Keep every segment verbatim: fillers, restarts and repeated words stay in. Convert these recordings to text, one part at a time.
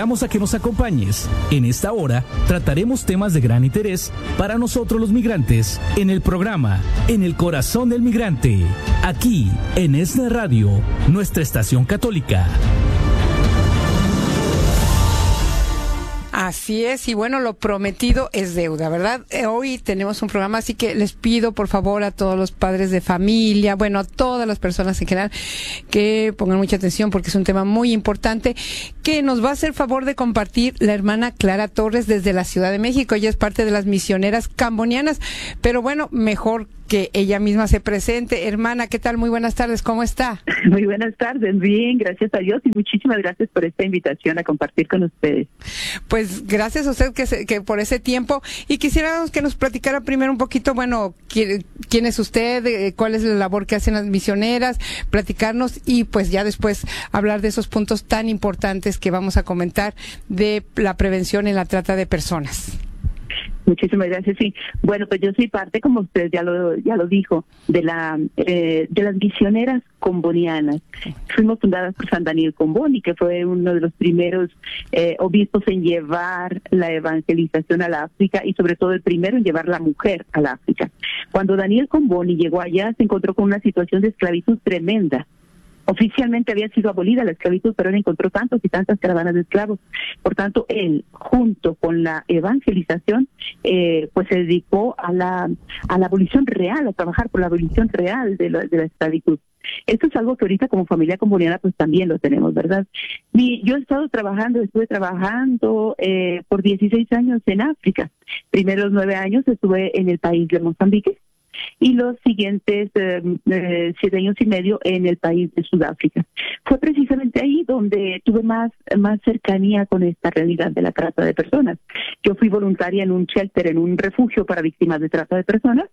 invitamos a que nos acompañes. En esta hora trataremos temas de gran interés para nosotros los migrantes en el programa En el Corazón del Migrante, aquí en ESNE Radio, nuestra estación católica. Así es, y bueno, lo prometido es deuda, ¿verdad? Eh, hoy tenemos un programa, así que les pido por favor a todos los padres de familia, bueno, a todas las personas en general, que pongan mucha atención porque es un tema muy importante que nos va a hacer favor de compartir la hermana Clara Torres desde la Ciudad de México. Ella es parte de las misioneras cambonianas, pero bueno, mejor que ella misma se presente. Hermana, ¿qué tal? Muy buenas tardes, ¿cómo está? Muy buenas tardes, bien, gracias a Dios y muchísimas gracias por esta invitación a compartir con ustedes. Pues gracias a usted que, se, que por ese tiempo, y quisiéramos que nos platicara primero un poquito, bueno, quién, quién es usted, cuál es la labor que hacen las misioneras, platicarnos y pues ya después hablar de esos puntos tan importantes que vamos a comentar de la prevención en la trata de personas. Muchísimas gracias. Sí, bueno, pues yo soy parte, como usted ya lo ya lo dijo, de la eh, de las misioneras combonianas. Fuimos fundadas por San Daniel Comboni, que fue uno de los primeros eh, obispos en llevar la evangelización a la África y sobre todo el primero en llevar la mujer a la África. Cuando Daniel Comboni llegó allá, se encontró con una situación de esclavitud tremenda. Oficialmente había sido abolida la esclavitud, pero él encontró tantos y tantas caravanas de esclavos. Por tanto, él, junto con la evangelización, eh, pues se dedicó a la a la abolición real, a trabajar por la abolición real de la, de la esclavitud. Esto es algo que ahorita como familia comboniana pues también lo tenemos, ¿verdad? Mi, yo he estado trabajando, estuve trabajando eh, por dieciséis años en África. Primeros nueve años estuve en el país de Mozambique, y los siguientes eh, eh, siete años y medio en el país de Sudáfrica. Fue precisamente ahí donde tuve más, más cercanía con esta realidad de la trata de personas. Yo fui voluntaria en un shelter, en un refugio para víctimas de trata de personas,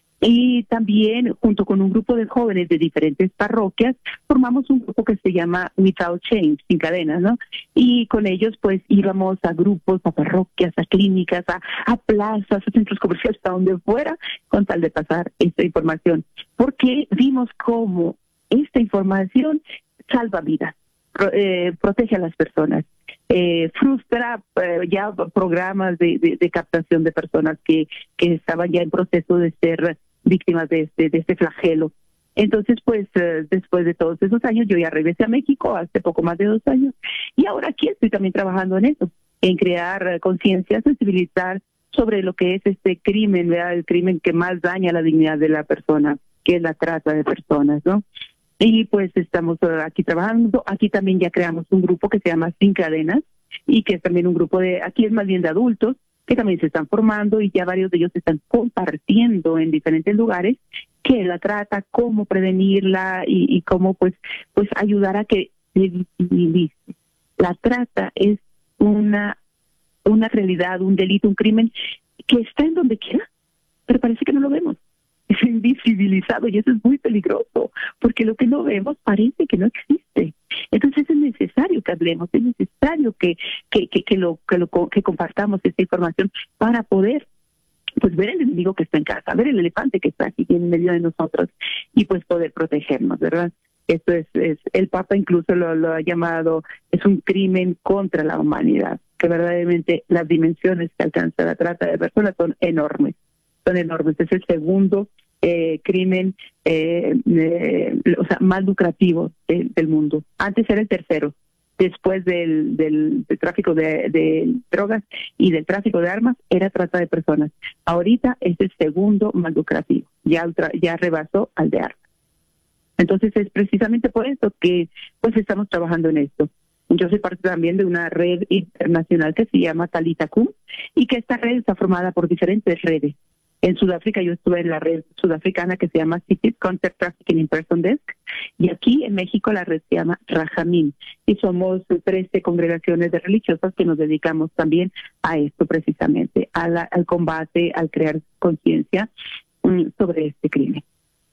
y también junto con un grupo de jóvenes de diferentes parroquias formamos un grupo que se llama Without Chains, sin cadenas, ¿no? Y con ellos pues íbamos a grupos, a parroquias, a clínicas, a, a plazas, a centros comerciales, a donde fuera, con tal de pasar esta información, porque vimos cómo esta información salva vidas, pro, eh, protege a las personas. Eh, frustra eh, ya programas de, de, de captación de personas que, que estaban ya en proceso de ser víctimas de este, de este flagelo. Entonces, pues, eh, después de todos esos años, yo ya regresé a México hace poco más de dos años, y ahora aquí estoy también trabajando en eso, en crear eh, conciencia, sensibilizar sobre lo que es este crimen, ¿verdad? El crimen que más daña la dignidad de la persona, que es la trata de personas, ¿no? Y pues estamos aquí trabajando. Aquí también ya creamos un grupo que se llama Sin Cadenas, y que es también un grupo de, aquí es más bien de adultos, que también se están formando, y ya varios de ellos están compartiendo en diferentes lugares que la trata, cómo prevenirla y, y cómo pues pues ayudar a que se visibilice. La trata es una una realidad, un delito, un crimen que está en donde quiera, pero parece que no lo vemos. Es invisibilizado, y eso es muy peligroso, porque lo que no vemos parece que no existe. Entonces es necesario que hablemos, es necesario que que que, que lo que lo que compartamos esta información para poder pues ver el enemigo que está en casa, ver el elefante que está aquí en medio de nosotros, y pues poder protegernos, ¿verdad? Esto es, es el Papa incluso lo, lo ha llamado, es un crimen contra la humanidad, que verdaderamente las dimensiones que alcanza la trata de personas son enormes, son enormes. Es el segundo eh, crimen, eh, eh, o sea, más lucrativo de, del mundo. Antes era el tercero, después del, del, del tráfico de, de drogas y del tráfico de armas, era trata de personas. Ahorita es el segundo más lucrativo, ya, ya rebasó al de armas. Entonces es precisamente por eso que pues estamos trabajando en esto. Yo soy parte también de una red internacional que se llama Talita Kum, y que esta red está formada por diferentes redes. En Sudáfrica yo estuve en la red sudafricana que se llama City Counter Trafficking in Person Desk, y aquí en México la red se llama Rajamin, y somos trece congregaciones de religiosas que nos dedicamos también a esto precisamente, a la, al combate, al crear conciencia um, sobre este crimen.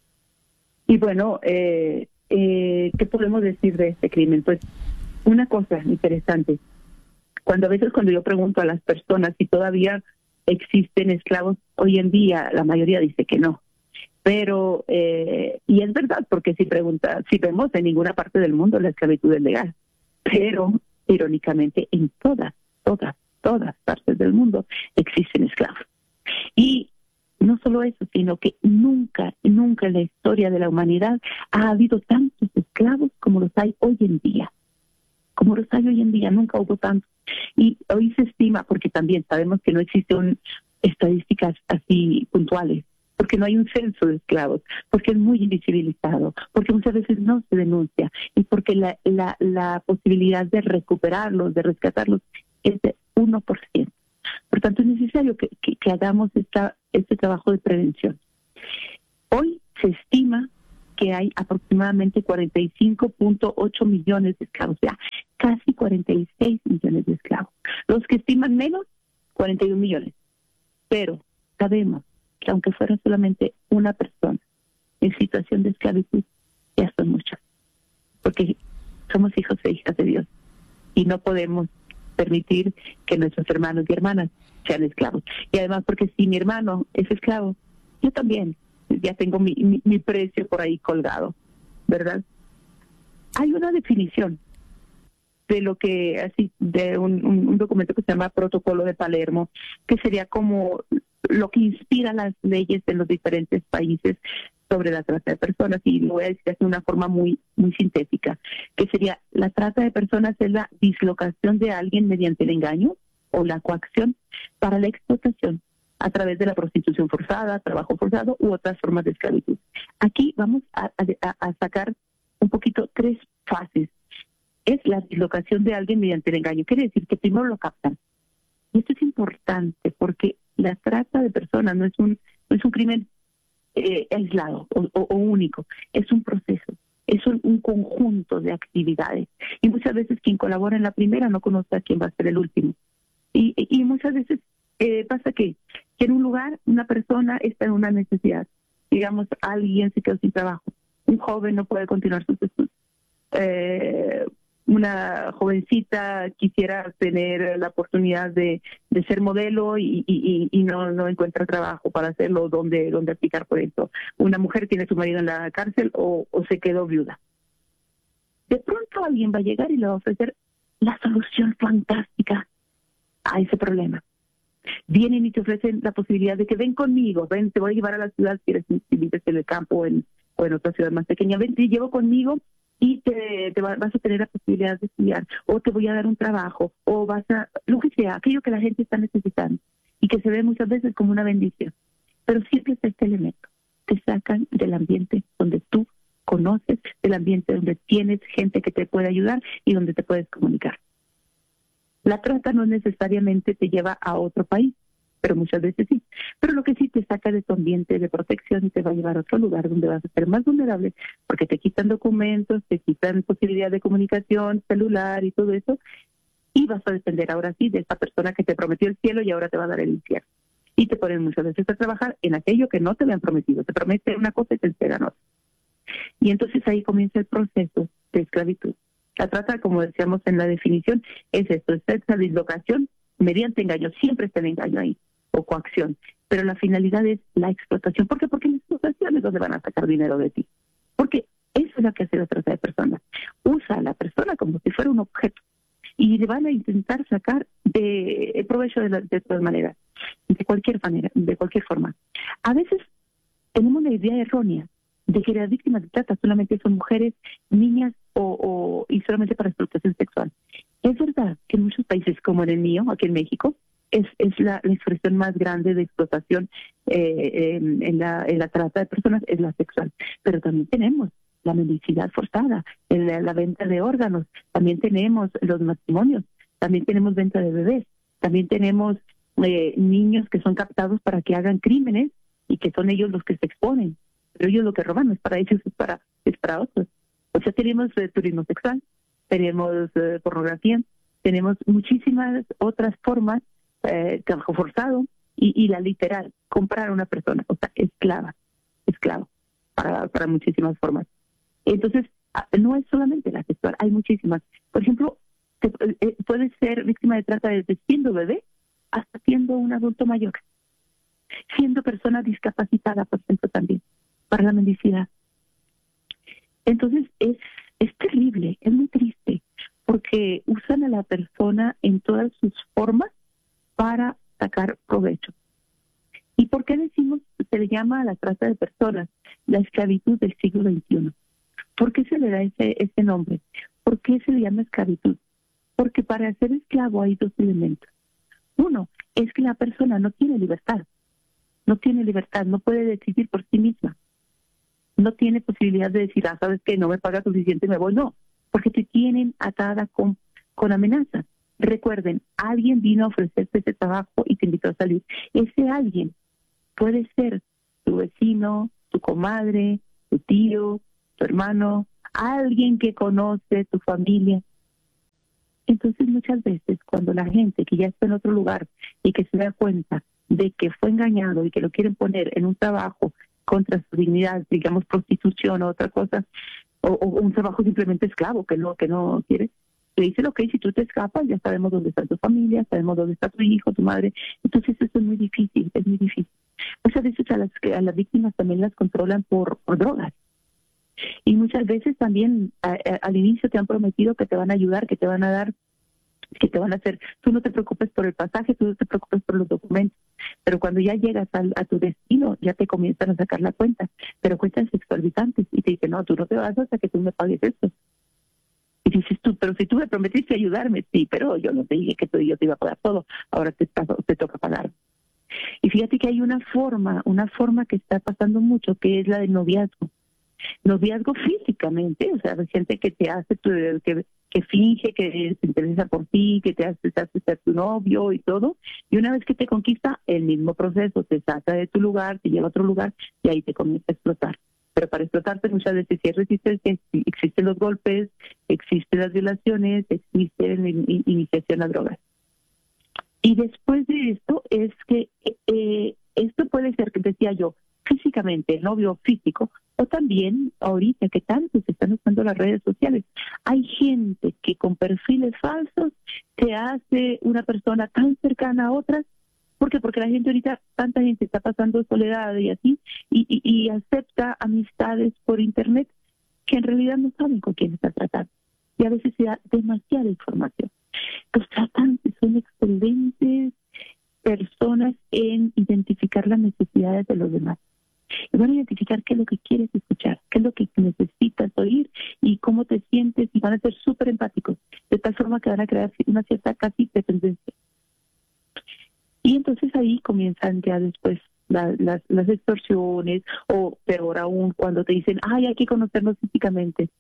Y bueno, eh, eh, ¿qué podemos decir de este crimen? Pues una cosa interesante, cuando a veces cuando yo pregunto a las personas si todavía existen esclavos, hoy en día la mayoría dice que no. Pero, eh, y es verdad, porque si pregunta, si vemos en ninguna parte del mundo la esclavitud es legal, pero irónicamente, en todas, todas, todas partes del mundo existen esclavos. Y no solo eso, sino que nunca, nunca en la historia de la humanidad ha habido tantos esclavos como los hay hoy en día. Como los hay hoy en día, nunca hubo tantos. Y hoy se estima, porque también sabemos que no existen estadísticas así puntuales, porque no hay un censo de esclavos, porque es muy invisibilizado, porque muchas veces no se denuncia, y porque la, la, la posibilidad de recuperarlos, de rescatarlos, es de uno por ciento. Por tanto, es necesario que, que, que hagamos esta, este trabajo de prevención. Hoy se estima que hay aproximadamente cuarenta y cinco punto ocho millones de esclavos, o sea, casi cuarenta y seis millones de esclavos. Los que estiman menos, cuarenta y un millones. Pero sabemos que aunque fuera solamente una persona en situación de esclavitud, ya son muchos. Porque somos hijos e hijas de Dios y no podemos permitir que nuestros hermanos y hermanas sean esclavos. Y además porque si mi hermano es esclavo, yo también ya tengo mi, mi, mi precio por ahí colgado, ¿verdad? Hay una definición de lo que, así, de un, un, un documento que se llama Protocolo de Palermo, que sería como lo que inspira las leyes de los diferentes países sobre la trata de personas, y lo voy a decir de una forma muy muy sintética, que sería: la trata de personas es la dislocación de alguien mediante el engaño o la coacción para la explotación a través de la prostitución forzada, trabajo forzado u otras formas de esclavitud. Aquí vamos a, a, a sacar un poquito tres fases. Es la dislocación de alguien mediante el engaño. Quiere decir que primero lo captan. Y esto es importante porque la trata de personas no es un, no es un crimen eh, aislado o, o, o único. Es un proceso. Es un, un conjunto de actividades. Y muchas veces quien colabora en la primera no conoce a quién va a ser el último. Y, y muchas veces eh, pasa que, que en un lugar una persona está en una necesidad. Digamos, alguien se quedó sin trabajo. Un joven no puede continuar sus estudios. Eh, una jovencita quisiera tener la oportunidad de, de ser modelo y, y, y no, no encuentra trabajo para hacerlo, donde, donde aplicar por eso. Una mujer tiene a su marido en la cárcel o, o se quedó viuda. De pronto alguien va a llegar y le va a ofrecer la solución fantástica a ese problema. Vienen y te ofrecen la posibilidad de que ven conmigo, ven, te voy a llevar a la ciudad, si, eres, si vives en el campo o en, o en otra ciudad más pequeña, ven, te llevo conmigo y te, te vas a tener la posibilidad de estudiar, o te voy a dar un trabajo, o vas a, lo que sea, aquello que la gente está necesitando y que se ve muchas veces como una bendición. Pero siempre está este elemento: te sacan del ambiente donde tú conoces, del ambiente donde tienes gente que te puede ayudar y donde te puedes comunicar. La trata no necesariamente te lleva a otro país, pero muchas veces sí. Pero lo que sí te saca de tu ambiente de protección y te va a llevar a otro lugar donde vas a ser más vulnerable, porque te quitan documentos, te quitan posibilidad de comunicación celular y todo eso, y vas a depender ahora sí de esa persona que te prometió el cielo y ahora te va a dar el infierno. Y te ponen muchas veces a trabajar en aquello que no te habían prometido. Te prometen una cosa y te entregan otra. Y entonces ahí comienza el proceso de esclavitud. La trata, como decíamos en la definición, es esto: es esa dislocación mediante engaño. Siempre está el engaño ahí, o coacción, pero la finalidad es la explotación. ¿Por qué? Porque la explotación es donde van a sacar dinero de ti. Porque eso es lo que hace la trata de personas. Usa a la persona como si fuera un objeto y le van a intentar sacar de el provecho de, la, de todas maneras, de cualquier manera, de cualquier forma. A veces tenemos una idea errónea de que las víctimas de trata solamente son mujeres, niñas o, o y solamente para explotación sexual. Es verdad que en muchos países, como en el mío, aquí en México, es, es la, la expresión más grande de explotación eh, en, en, la, en la trata de personas, es la sexual. Pero también tenemos la mendicidad forzada, la, la venta de órganos, también tenemos los matrimonios, también tenemos venta de bebés, también tenemos eh, niños que son captados para que hagan crímenes y que son ellos los que se exponen. Pero ellos lo que roban no es para ellos, es para, es para otros. O sea, tenemos eh, turismo sexual, tenemos eh, pornografía, tenemos muchísimas otras formas, eh, trabajo forzado y, y la literal, comprar a una persona, o sea, esclava, esclavo, para, para muchísimas formas. Entonces, no es solamente la sexual, hay muchísimas. Por ejemplo, te, eh, puedes ser víctima de trata desde siendo bebé hasta siendo un adulto mayor, siendo persona discapacitada, por ejemplo, también, para la mendicidad. Entonces, es, es terrible, es muy triste, porque usan a la persona en todas sus formas para sacar provecho. ¿Y por qué decimos, se le llama a la trata de personas la esclavitud del siglo veintiuno? ¿Por qué se le da ese, ese nombre? ¿Por qué se le llama esclavitud? Porque para ser esclavo hay dos elementos. Uno, es que la persona no tiene libertad. No tiene libertad, no puede decidir por sí misma. No tiene posibilidad de decir, ah, ¿sabes qué? No me paga suficiente, me voy. No, porque te tienen atada con, con amenazas. Recuerden, alguien vino a ofrecerte ese trabajo y te invitó a salir. Ese alguien puede ser tu vecino, tu comadre, tu tío, tu hermano, alguien que conoce tu familia. Entonces muchas veces cuando la gente que ya está en otro lugar y que se da cuenta de que fue engañado y que lo quieren poner en un trabajo contra su dignidad, digamos prostitución o otra cosa, o, o un trabajo simplemente esclavo que no que no quiere, le dicen, ok, si tú te escapas, ya sabemos dónde está tu familia, sabemos dónde está tu hijo, tu madre. Entonces eso es muy difícil, es muy difícil. Muchas veces a las, a las víctimas también las controlan por, por drogas. Y muchas veces también a, a, al inicio te han prometido que te van a ayudar, que te van a dar, que te van a hacer, tú no te preocupes por el pasaje, tú no te preocupes por los documentos, pero cuando ya llegas al, a tu destino, ya te comienzan a sacar la cuenta, pero cuentas exorbitantes, y te dicen, no, tú no te vas hasta que tú me pagues esto. Y dices tú, pero si tú me prometiste ayudarme, sí, pero yo no te dije que tú, yo te iba a pagar todo, ahora te, te toca pagar. Y fíjate que hay una forma, una forma que está pasando mucho, que es la del noviazgo. Noviazgo físicamente, o sea, gente que te hace, tu, que, que finge que se interesa por ti, que te hace, te hace ser tu novio y todo, y una vez que te conquista, el mismo proceso, te saca de tu lugar, te lleva a otro lugar, y ahí te comienza a explotar. Pero para explotarte muchas veces sí hay resistencia, existen los golpes, existen las violaciones, existe la iniciación a drogas. Y después de esto es que eh, esto puede ser, que decía yo, físicamente, el novio físico, o también ahorita que tanto se están usando las redes sociales. Hay gente que con perfiles falsos te hace una persona tan cercana a otras. ¿Por qué? Porque la gente ahorita, tanta gente está pasando soledad y así, y, y, y acepta amistades por internet que en realidad no saben con quién está tratando. Y a veces se da demasiada información. Los tratantes son excelentes personas en identificar las necesidades de los demás. Y van a identificar qué es lo que quieres escuchar, qué es lo que necesitas oír y cómo te sientes, y van a ser súper empáticos, de tal forma que van a crear una cierta casi dependencia. Y entonces ahí comienzan ya después la, las, las extorsiones, o peor aún, cuando te dicen, ay, hay que conocernos físicamente.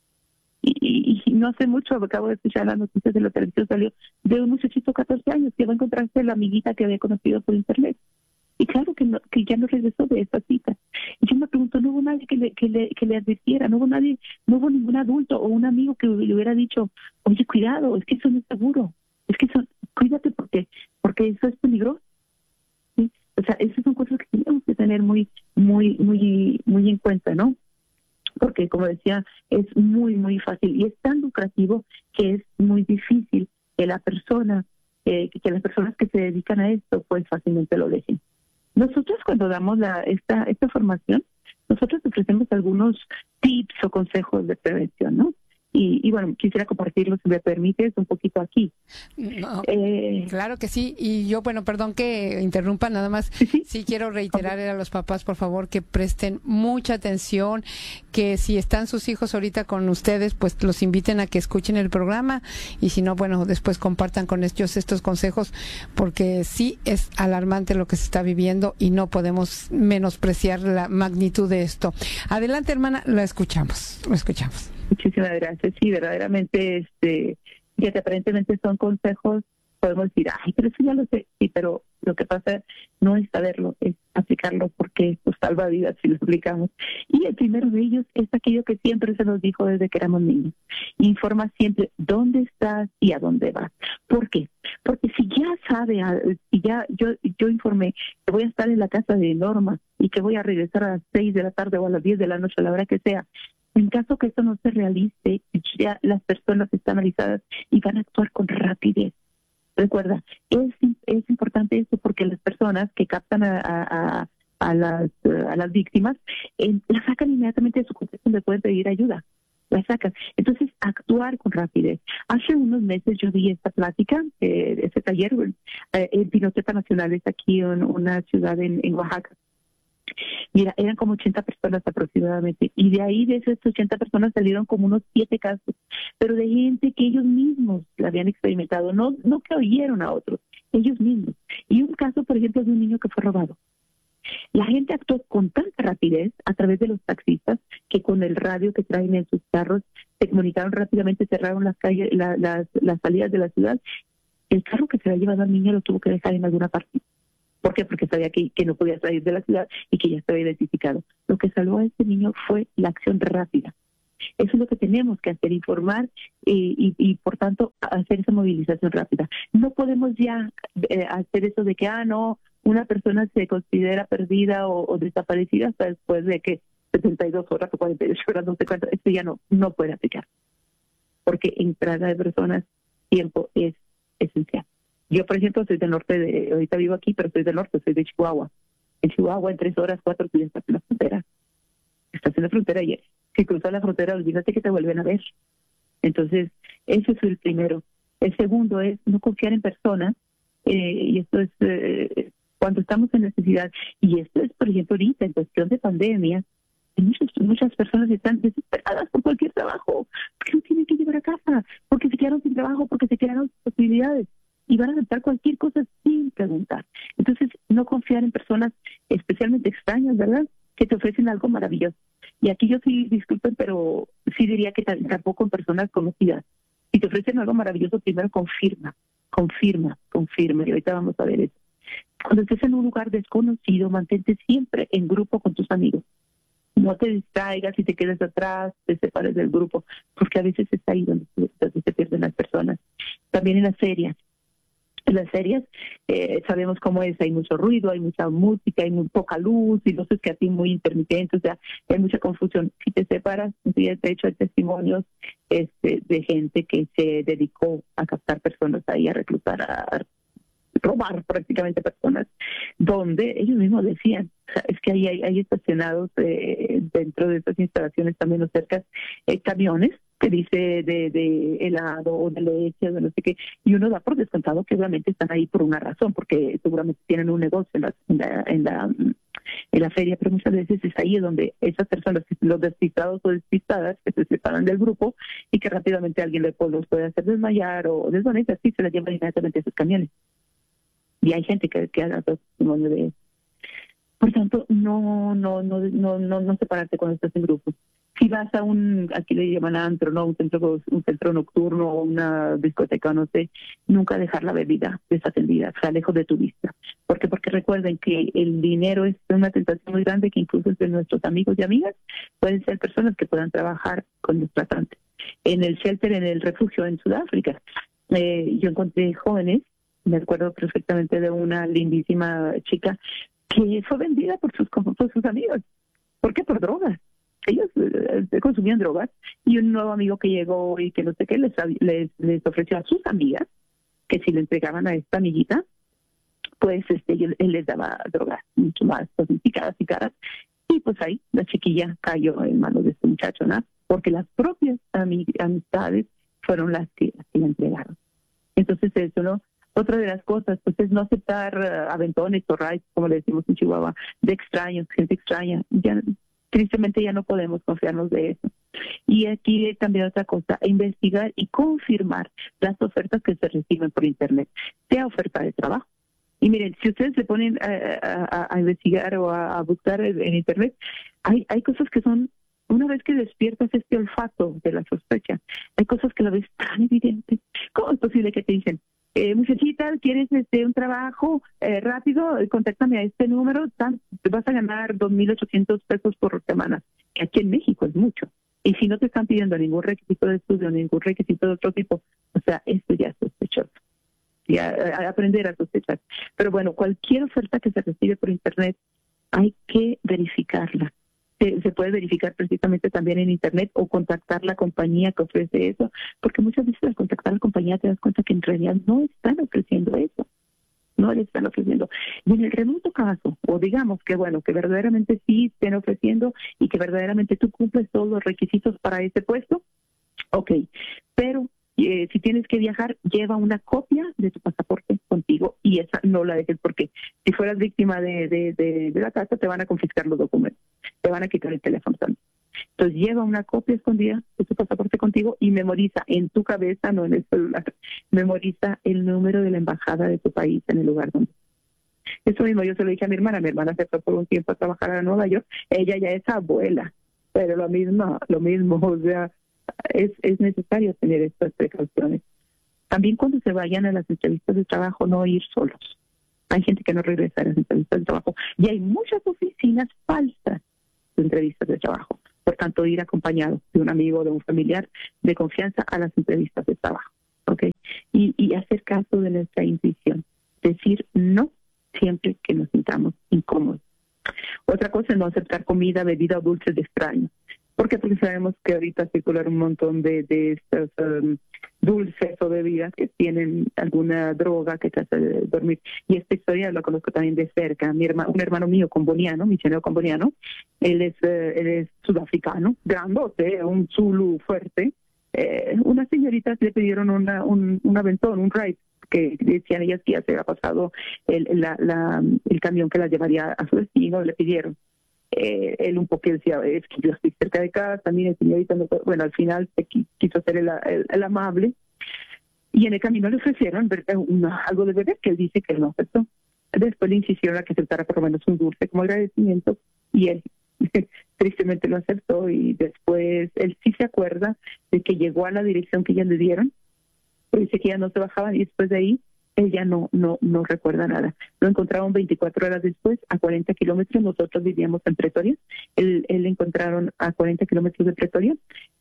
Y, y, y no hace mucho, acabo de escuchar las noticias de la televisión, salió de un muchachito de catorce años que va a encontrarse la amiguita que había conocido por internet. Y claro que, no, que ya no regresó de esa cita. Y yo me pregunto, no hubo nadie que le, que le, que le advirtiera, no hubo nadie, no hubo ningún adulto o un amigo que le hubiera dicho, oye, cuidado, es que eso no es seguro, es que eso, cuídate porque, porque eso es peligroso. ¿Sí? O sea, esas son cosas que tenemos que tener muy, muy, muy, muy en cuenta, ¿no? Porque, como decía, es muy, muy fácil y es tan lucrativo que es muy difícil que la persona, eh, que las personas que se dedican a esto, pues fácilmente lo dejen. Nosotros cuando damos la esta esta formación, nosotros ofrecemos algunos tips o consejos de prevención, ¿no? Y, y bueno, quisiera compartirlo, si me permites, un poquito aquí. No, eh, claro que sí. Y yo, bueno, perdón que interrumpa, nada más. Sí, sí. Sí quiero reiterar a los papás, por favor, que presten mucha atención, que si están sus hijos ahorita con ustedes, pues los inviten a que escuchen el programa, y si no, bueno, después compartan con ellos estos consejos, porque sí es alarmante lo que se está viviendo y no podemos menospreciar la magnitud de esto. Adelante, hermana, lo escuchamos, lo escuchamos. Muchísimas gracias. Sí, verdaderamente, este, ya que aparentemente son consejos, podemos decir, ay, pero eso ya lo sé. Sí, pero lo que pasa no es saberlo, es aplicarlo, porque esto salva vidas si lo aplicamos. Y el primero de ellos es aquello que siempre se nos dijo desde que éramos niños. Informa siempre dónde estás y a dónde vas. ¿Por qué? Porque si ya sabe, si ya yo yo informé que voy a estar en la casa de Norma y que voy a regresar a las seis de la tarde o a las diez de la noche, a la hora que sea, en caso que esto no se realice, ya las personas están avisadas y van a actuar con rapidez. Recuerda, es es importante esto porque las personas que captan a, a, a, las, a las víctimas, eh, las sacan inmediatamente de su contexto donde pueden pedir ayuda. la sacas. Entonces, actuar con rapidez. Hace unos meses yo vi esta plática, eh, este taller, eh, en Pinotepa Nacional, es aquí en una ciudad en, en Oaxaca. Mira, eran como ochenta personas aproximadamente, y de ahí de esas ochenta personas salieron como unos siete casos, pero de gente que ellos mismos la habían experimentado, no, no que oyeron a otros, ellos mismos. Y un caso, por ejemplo, de un niño que fue robado. La gente actuó con tanta rapidez a través de los taxistas que con el radio que traen en sus carros se comunicaron rápidamente, cerraron las calles, la, las, las salidas de la ciudad. El carro que se había llevado al niño lo tuvo que dejar en alguna parte. ¿Por qué? Porque sabía que, que no podía salir de la ciudad y que ya estaba identificado. Lo que salvó a este niño fue la acción rápida. Eso es lo que tenemos que hacer, informar eh, y, y, por tanto, hacer esa movilización rápida. No podemos ya eh, hacer eso de que, ah, no, una persona se considera perdida o, o desaparecida hasta después de que setenta y dos horas o cuarenta y ocho horas, no sé cuánto. Esto ya no, no puede aplicar. Porque entrada de personas, tiempo es esencial. Yo, por ejemplo, soy del norte, de, ahorita vivo aquí, pero soy del norte, soy de Chihuahua. En Chihuahua, en tres horas, cuatro, tú ya estás en la frontera. Estás en la frontera y si cruzas la frontera, olvídate que te vuelven a ver. Entonces, ese es el primero. El segundo es no confiar en personas, eh, y esto es eh, cuando estamos en necesidad. Y esto es, por ejemplo, ahorita, en cuestión de pandemia, muchas, muchas personas están desesperadas por cualquier trabajo, porque no tienen que llevar a casa, porque se quedaron sin trabajo, porque se quedaron sin posibilidades. Y van a aceptar cualquier cosa sin preguntar. Entonces, no confiar en personas especialmente extrañas, ¿verdad?, que te ofrecen algo maravilloso. Y aquí yo sí, disculpen, pero sí diría que t- tampoco en personas conocidas. Si te ofrecen algo maravilloso, primero confirma, confirma, confirma. Y ahorita vamos a ver eso. Cuando estés en un lugar desconocido, mantente siempre en grupo con tus amigos. No te distraigas y te quedes atrás, te separes del grupo, porque a veces es ahí donde, donde se pierden las personas. También en las ferias. En las ferias eh, sabemos cómo es, hay mucho ruido, hay mucha música, hay muy poca luz, y luces que a ti muy intermitentes, o sea, hay mucha confusión. Si te separas, de hecho hay testimonios este, de gente que se dedicó a captar personas ahí, a reclutar, a robar prácticamente personas, donde ellos mismos decían, o sea, es que ahí hay, hay estacionados eh, dentro de estas instalaciones también o cerca, eh, camiones que dice de, de helado o de leche o de no sé qué, y uno da por descontado que obviamente están ahí por una razón, porque seguramente tienen un negocio en la, en la, en la, en la feria, pero muchas veces es ahí donde esas personas, los despistados o despistadas, que se separan del grupo y que rápidamente alguien los puede hacer desmayar o desvanecer, así se las llevan inmediatamente a esos camiones. Y hay gente que, que ha dado testimonio de eso. Por tanto, no, no, no, no, no, no separarte cuando estás en grupo. Si vas a un, aquí le llaman antro, ¿no? Un centro, un centro nocturno o una discoteca, no sé, nunca dejar la bebida desatendida, o sea, lejos de tu vista. ¿Por qué? Porque recuerden que el dinero es una tentación muy grande que incluso entre nuestros amigos y amigas pueden ser personas que puedan trabajar con los tratantes. En el shelter, en el refugio en Sudáfrica, eh, yo encontré jóvenes, me acuerdo perfectamente de una lindísima chica que fue vendida por sus, por sus amigos. ¿Por qué? Por drogas. Ellos eh, consumían drogas y un nuevo amigo que llegó y que no sé qué les, les, les ofreció a sus amigas que si le entregaban a esta amiguita, pues este él, él les daba drogas mucho más sofisticadas y caras. Y pues ahí la chiquilla cayó en manos de este muchacho, ¿no? Porque las propias ami- amistades fueron las que, las que le entregaron. Entonces eso, ¿no? Otra de las cosas, pues, es no aceptar uh, aventones o raids, como le decimos en Chihuahua, de extraños, gente extraña. Ya, tristemente ya no podemos confiarnos de eso. Y aquí también otra cosa, investigar y confirmar las ofertas que se reciben por Internet, sea oferta de trabajo. Y miren, si ustedes se ponen a, a, a investigar o a, a buscar en Internet, hay, hay cosas que son, una vez que despiertas este olfato de la sospecha, hay cosas que la ves tan evidente. ¿Cómo es posible que te dicen, Eh, muchachita, ¿quieres este un trabajo eh, rápido? Contáctame a este número, tan, te vas a ganar dos mil ochocientos pesos por semana, que aquí en México es mucho. Y si no te están pidiendo ningún requisito de estudio, ningún requisito de otro tipo, o sea, esto ya es sospechoso. Ya, a, a aprender a sospechar. Pero bueno, cualquier oferta que se recibe por Internet, hay que verificarla. Se, se puede verificar precisamente también en Internet o contactar la compañía que ofrece eso, porque muchas veces al contactar a la compañía te das cuenta que en realidad no están ofreciendo eso. no le están ofreciendo. Y en el remoto caso, o digamos que bueno, que verdaderamente sí estén ofreciendo y que verdaderamente tú cumples todos los requisitos para ese puesto, ok, pero eh, si tienes que viajar, lleva una copia de tu pasaporte contigo y esa no la dejes, porque si fueras víctima de, de, de, de la casa, te van a confiscar los documentos, te van a quitar el teléfono también. Entonces lleva una copia escondida de tu pasaporte contigo y memoriza en tu cabeza, no en el celular, memoriza el número de la embajada de tu país en el lugar donde. Eso mismo yo se lo dije a mi hermana, mi hermana se fue por un tiempo a trabajar a Nueva York, ella ya es abuela, pero lo mismo, lo mismo, o sea, es, es necesario tener estas precauciones. También cuando se vayan a las entrevistas de trabajo, no ir solos. Hay gente que no regresa a las entrevistas de trabajo y hay muchas oficinas falsas de entrevistas de trabajo. Por tanto, ir acompañado de un amigo o de un familiar de confianza a las entrevistas de trabajo, ¿ok? Y, y hacer caso de nuestra intuición. Decir no siempre que nos sintamos incómodos. Otra cosa es no aceptar comida, bebida o dulces de extraños. ¿Por qué? Porque sabemos que ahorita circulan un montón de, de estos um, dulces o bebidas que tienen alguna droga que te hace dormir. Y esta historia la conozco también de cerca. Mi hermano, un hermano mío comboniano, misionero comboniano, él es, uh, él es sudafricano, grandote, un Zulu fuerte. Eh, unas señoritas le pidieron una, un, un aventón, un ride, que decían ellas que ya se había pasado el, la, la, el camión que la llevaría a su destino, le pidieron. Eh, él un poco decía, es que yo estoy cerca de casa, también señorita, no, bueno, al final se quiso hacer el, el, el amable, y en el camino le ofrecieron una, algo de beber que él dice que él no aceptó. Después le insistieron a que aceptara por lo menos un dulce como agradecimiento, y él tristemente lo aceptó, y después él sí se acuerda de que llegó a la dirección que ellas le dieron, pero dice que ya no se bajaban, y después de ahí ella no no no recuerda nada. Lo encontraron veinticuatro horas después, a cuarenta kilómetros. Nosotros vivíamos en Pretoria. Él, él encontraron a cuarenta kilómetros de Pretoria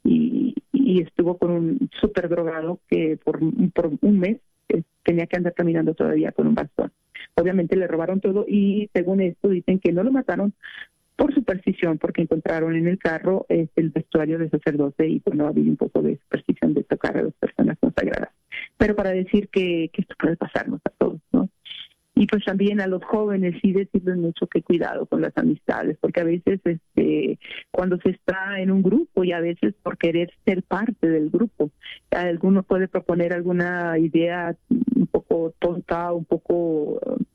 y, y estuvo con un súper drogado que por, por un mes eh, tenía que andar caminando todavía con un bastón. Obviamente le robaron todo y según esto dicen que no lo mataron por superstición, porque encontraron en el carro eh, el vestuario de sacerdote y pues no había un poco de superstición de tocar a las personas consagradas. Pero para decir que, que esto puede pasarnos a todos, ¿no? Y pues también a los jóvenes sí decirles mucho que cuidado con las amistades, porque a veces este cuando se está en un grupo y a veces por querer ser parte del grupo, alguno puede proponer alguna idea un poco tonta, un poco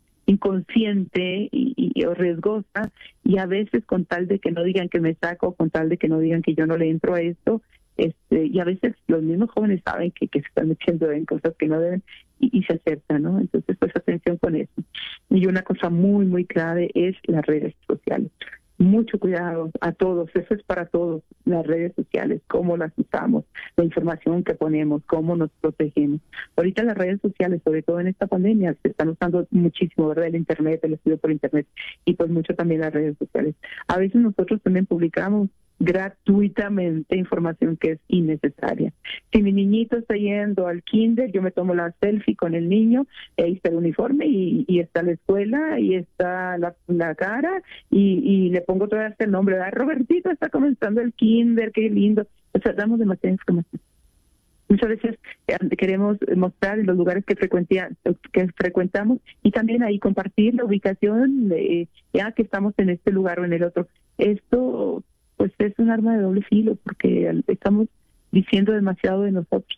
inconsciente y, y o riesgosa, y a veces con tal de que no digan que me saco, con tal de que no digan que yo no le entro a esto, este y a veces los mismos jóvenes saben que, que se están metiendo en cosas que no deben y, y se acercan, ¿no? Entonces, pues atención con eso. Y una cosa muy, muy clave es las redes sociales. Mucho cuidado a todos, eso es para todos, las redes sociales, cómo las usamos, la información que ponemos, cómo nos protegemos. Ahorita las redes sociales, sobre todo en esta pandemia, se están usando muchísimo, ¿verdad? El internet, el estudio por internet y pues mucho también las redes sociales. A veces nosotros también publicamos gratuitamente información que es innecesaria. Si mi niñito está yendo al kinder, yo me tomo la selfie con el niño, ahí está el uniforme y, y está la escuela y está la, la cara y, y le pongo todo este nombre, ¿verdad? Robertito está comenzando el kinder, qué lindo. O sea, damos demasiada información. Muchas veces queremos mostrar los lugares que, que frecuentamos y también ahí compartir la ubicación de ya que estamos en este lugar o en el otro. Esto pues es un arma de doble filo porque estamos diciendo demasiado de nosotros.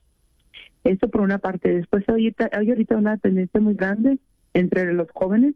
Eso por una parte. Después ahorita, hay ahorita una tendencia muy grande entre los jóvenes,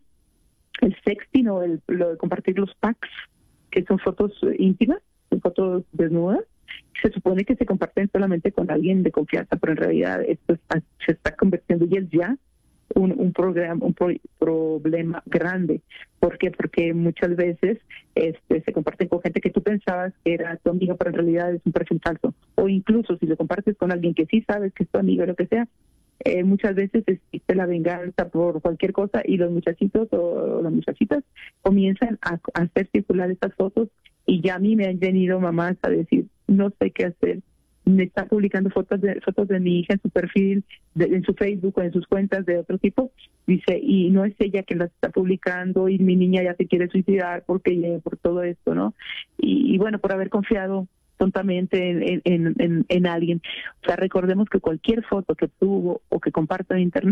el sexting o el, lo de compartir los packs, que son fotos íntimas, son fotos desnudas. Se supone que se comparten solamente con alguien de confianza, pero en realidad esto está, se está convirtiendo y es ya un, un, programa, un pro, problema grande. ¿Por qué? Porque muchas veces este, se comparten con gente que tú pensabas que era tu amigo, pero en realidad es un perfil falso. O incluso si lo compartes con alguien que sí sabes que es tu amigo o lo que sea, eh, muchas veces existe la venganza por cualquier cosa y los muchachitos o las muchachitas comienzan a, a hacer circular estas fotos y ya a mí me han venido mamás a decir, no sé qué hacer. Me está publicando fotos de fotos de mi hija en su perfil, de, en su Facebook o en sus cuentas de otro tipo, dice, y no es ella que las está publicando y mi niña ya se quiere suicidar porque por todo esto, ¿no? Y, y bueno, por haber confiado tontamente en, en, en, en alguien. O sea, recordemos que cualquier foto que tuvo o que comparta en internet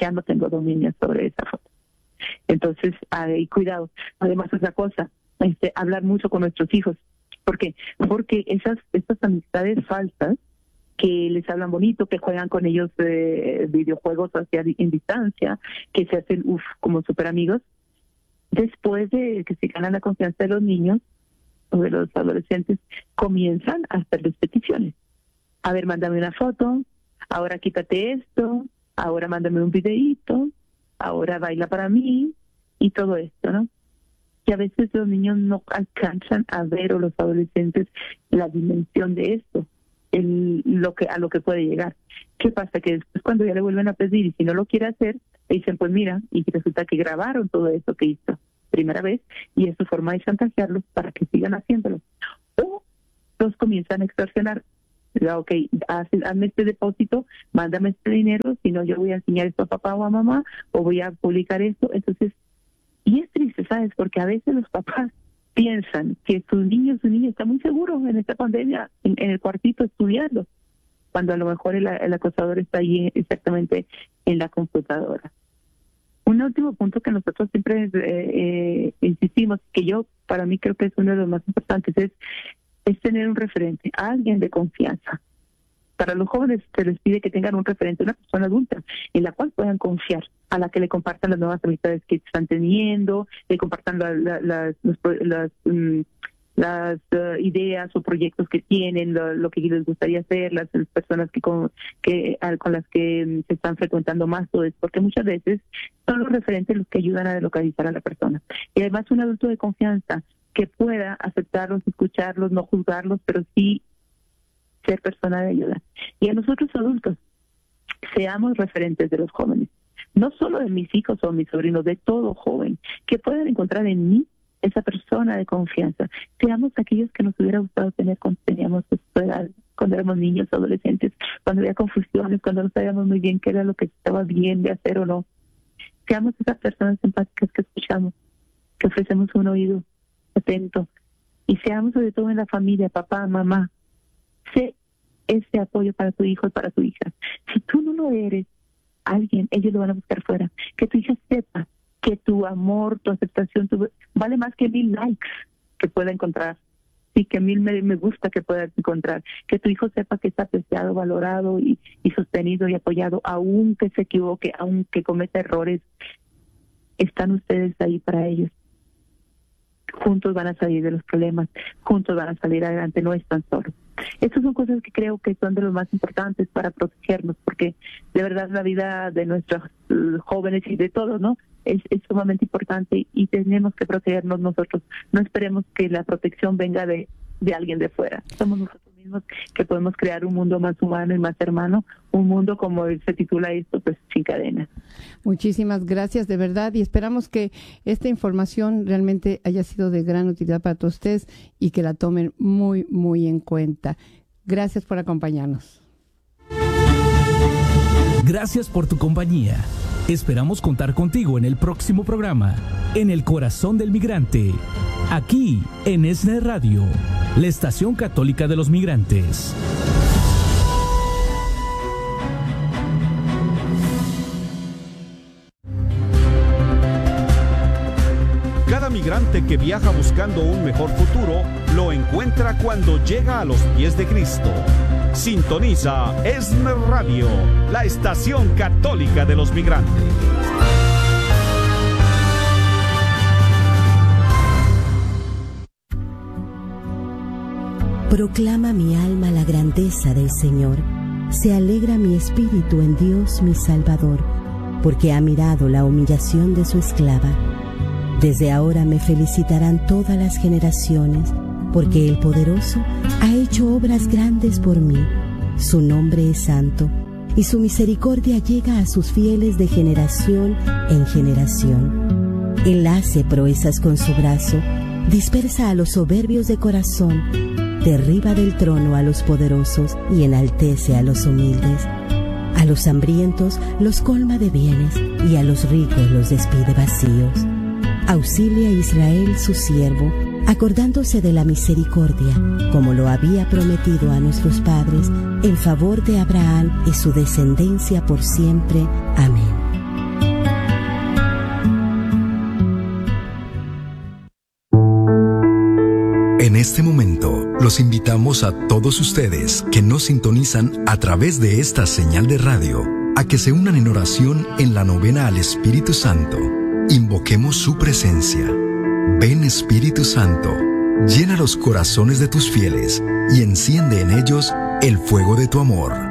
ya no tengo dominio sobre esa foto. Entonces, hay cuidado. Además, otra cosa, este, hablar mucho con nuestros hijos. ¿Por qué? Porque esas, estas amistades falsas que les hablan bonito, que juegan con ellos eh, videojuegos hacia en distancia, que se hacen uf, como super amigos, después de que se ganan la confianza de los niños o de los adolescentes, comienzan a hacerles peticiones. A ver, mándame una foto, ahora quítate esto, ahora mándame un videíto, ahora baila para mí, y todo esto, ¿no? Y a veces los niños no alcanzan a ver, o los adolescentes, la dimensión de esto, el, lo que a lo que puede llegar. ¿Qué pasa? Que después, cuando ya le vuelven a pedir, y si no lo quiere hacer, le dicen, pues mira, y resulta que grabaron todo eso que hizo primera vez, y es su forma de chantajearlos para que sigan haciéndolo. O los comienzan a extorsionar. Ok, haz, hazme este depósito, mándame este dinero, si no yo voy a enseñar esto a papá o a mamá, o voy a publicar esto. Entonces, y es triste, ¿sabes? Porque a veces los papás piensan que su niño, su niño está muy seguro en esta pandemia, en, en el cuartito estudiando, cuando a lo mejor el, el acosador está ahí exactamente en la computadora. Un último punto que nosotros siempre eh, eh, insistimos, que yo para mí creo que es uno de los más importantes, es, es tener un referente, alguien de confianza. Para los jóvenes se les pide que tengan un referente, una persona adulta, en la cual puedan confiar, a la que le compartan las nuevas amistades que están teniendo, le compartan la, la, la, los, las, um, las uh, ideas o proyectos que tienen, lo, lo que les gustaría hacer, las, las personas que con, que con las que um, se están frecuentando más, todo eso, porque muchas veces son los referentes los que ayudan a localizar a la persona. Y además un adulto de confianza que pueda aceptarlos, escucharlos, no juzgarlos, pero sí ser persona de ayuda. Y a nosotros adultos, seamos referentes de los jóvenes, no solo de mis hijos o mis sobrinos, de todo joven, que puedan encontrar en mí esa persona de confianza. Seamos aquellos que nos hubiera gustado tener cuando teníamos nuestra edad, cuando éramos niños, adolescentes, cuando había confusiones, cuando no sabíamos muy bien qué era lo que estaba bien de hacer o no. Seamos esas personas empáticas que escuchamos, que ofrecemos un oído atento, y seamos sobre todo en la familia, papá, mamá, sé ese apoyo para tu hijo y para tu hija. Si tú no lo eres, alguien, ellos lo van a buscar fuera. Que tu hija sepa que tu amor, tu aceptación, tu, vale más que mil likes que pueda encontrar. Sí, que mil me, me gusta que pueda encontrar. Que tu hijo sepa que está apreciado, valorado y, y sostenido y apoyado, aunque se equivoque, aunque cometa errores. Están ustedes ahí para ellos. Juntos van a salir de los problemas, juntos van a salir adelante, no están solos. Estas son cosas que creo que son de los más importantes para protegernos, porque de verdad la vida de nuestros uh, jóvenes y de todos, ¿no? Es, es sumamente importante y tenemos que protegernos nosotros. No esperemos que la protección venga de, de alguien de fuera. Somos nosotros mismos que podemos crear un mundo más humano y más hermano, un mundo como se titula esto, pues sin cadenas. Muchísimas gracias, de verdad, y esperamos que esta información realmente haya sido de gran utilidad para todos ustedes y que la tomen muy, muy en cuenta. Gracias por acompañarnos. Gracias por tu compañía. Esperamos contar contigo en el próximo programa, En el Corazón del Migrante, aquí en ESNE Radio, la estación católica de los migrantes. Cada migrante que viaja buscando un mejor futuro lo encuentra cuando llega a los pies de Cristo. Sintoniza ESNE Radio, la estación católica de los migrantes. Proclama mi alma la grandeza del Señor. Se alegra mi espíritu en Dios mi Salvador, porque ha mirado la humillación de su esclava. Desde ahora me felicitarán todas las generaciones, porque el Poderoso ha hecho obras grandes por mí. Su nombre es santo, y su misericordia llega a sus fieles de generación en generación. Él hace proezas con su brazo, dispersa a los soberbios de corazón, derriba del trono a los poderosos y enaltece a los humildes. A los hambrientos los colma de bienes, y a los ricos los despide vacíos. Auxilia a Israel su siervo, acordándose de la misericordia, como lo había prometido a nuestros padres, en favor de Abraham y su descendencia por siempre. Amén. En este momento, los invitamos a todos ustedes que nos sintonizan a través de esta señal de radio, a que se unan en oración en la novena al Espíritu Santo. Invoquemos su presencia. Ven, Espíritu Santo, llena los corazones de tus fieles y enciende en ellos el fuego de tu amor.